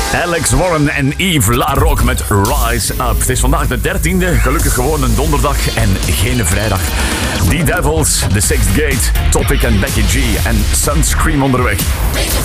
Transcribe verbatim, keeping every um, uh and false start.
Alex Warren en Yves LaRock met Rise Up. Het is vandaag de dertiende, gelukkig gewoon een donderdag en geen vrijdag. The Devils, The Sixth Gate, Topic en Becky G en Sunscream onderweg.